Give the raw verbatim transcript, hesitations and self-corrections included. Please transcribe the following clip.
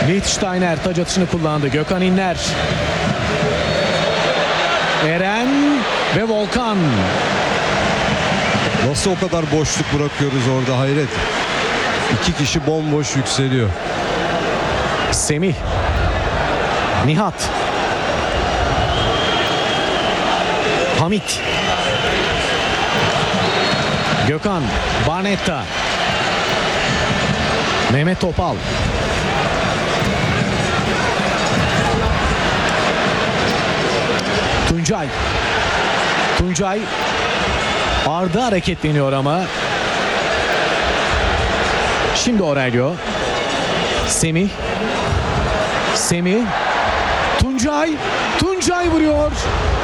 Lichtsteiner taç atışını kullandı. Gökhan İnler. Eren ve Volkan. Nasıl o kadar boşluk bırakıyoruz orada, hayret. İki kişi bomboş yükseliyor. Semih. Nihat. Hamit. Gökhan. Barnetta. Mehmet Topal. Tuncay. Tuncay. Arda hareketleniyor ama. Şimdi Aurelio. Semih. Semih. Tuncay. Tuncay vuruyor.